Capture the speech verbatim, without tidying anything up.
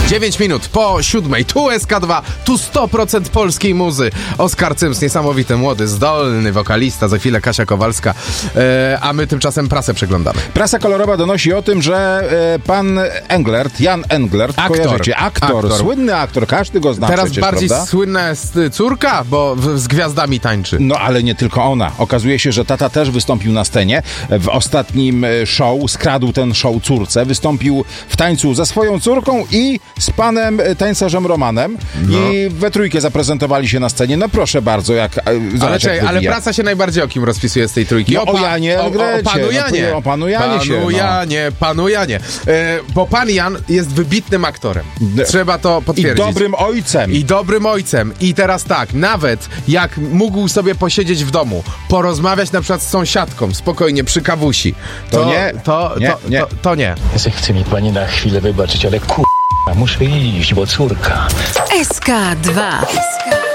dziewięć minut po siódmej. Tu S K dwa, tu sto procent polskiej muzy. Oskar Cyms, niesamowity, młody, zdolny wokalista. Za chwilę Kasia Kowalska. E, a my tymczasem prasę przeglądamy. Prasa kolorowa donosi o tym, że e, pan Englert, Jan Englert, Aktor. kojarzycie? Aktor, Aktor. Słynny aktor, każdy go zna Teraz przecież, bardziej prawda? słynna jest córka, bo w, z gwiazdami tańczy. No ale nie tylko ona. Okazuje się, że tata też wystąpił na scenie. W ostatnim show skradł ten show córce. Wystąpił w tańcu ze swoją córką i z panem tańcarzem Romanem. No. I we trójkę zaprezentowali się na scenie. No proszę bardzo, jak Ale, czekaj, ale prasa się najbardziej o kim rozpisuje z tej trójki? No, o, pa, o Janie o, o, o panu Janie. No, o panu Janie panu się, no. Janie, panu Janie. E, bo pan Jan jest wybitnym aktorem. Trzeba to I potwierdzić. dobrym ojcem. I dobrym ojcem. I teraz tak, nawet jak mógł sobie posiedzieć w domu, porozmawiać na przykład z sąsiadką, spokojnie przy kawusi, to, To nie. To, Nie, to, nie. To, to nie. Chce mi pani na chwilę wybaczyć, ale kur... muszę iść, bo córka. S K dwa.